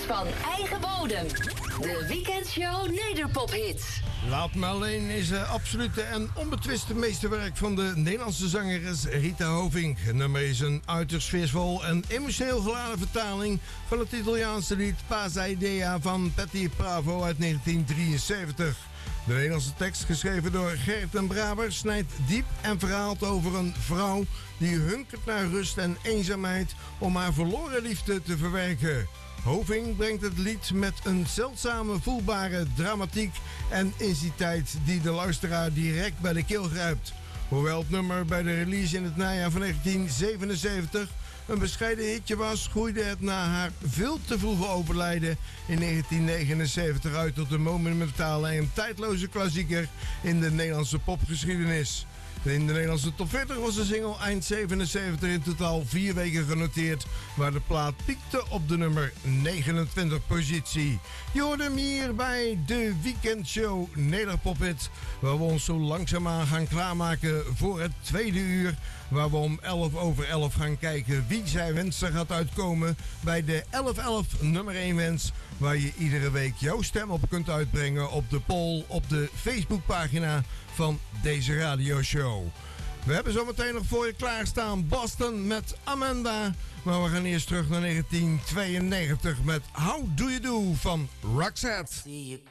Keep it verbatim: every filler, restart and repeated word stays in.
van eigen bodem. De Weekendshow Nederpophits. Laat me alleen is een absolute en onbetwiste meesterwerk van de Nederlandse zangeres Rita Hovink. Het nummer is een uiterst sfeervol en emotioneel geladen vertaling van het Italiaanse lied Pasa Idea van Patti Bravo uit negentien drieënzeventig. De Nederlandse tekst, geschreven door Gerrit ten Braber, snijdt diep en verhaalt over een vrouw die hunkert naar rust en eenzaamheid om haar verloren liefde te verwerken. Hoving brengt het lied met een zeldzame voelbare dramatiek en intensiteit die de luisteraar direct bij de keel grijpt. Hoewel het nummer bij de release in het najaar van negentien zevenenzeventig een bescheiden hitje was, groeide het na haar veel te vroege overlijden in negentien negenenzeventig uit tot een monumentale en tijdloze klassieker in de Nederlandse popgeschiedenis. In de Nederlandse top veertig was de single eind zevenenzeventig in totaal vier weken genoteerd, waar de plaat piekte op de nummer negenentwintig positie. Je hoorde hem hier bij de Weekendshow Nederpophits, waar we ons zo langzaamaan gaan klaarmaken voor het tweede uur, waar we om elf over elf gaan kijken wie zijn wens er gaat uitkomen bij de elf elf nummer één wens, waar je iedere week jouw stem op kunt uitbrengen op de poll op de Facebookpagina van deze radioshow. We hebben zometeen nog voor je klaarstaan Boston met Amanda, maar we gaan eerst terug naar negentien tweeënnegentig met How Do You Do van Roxette.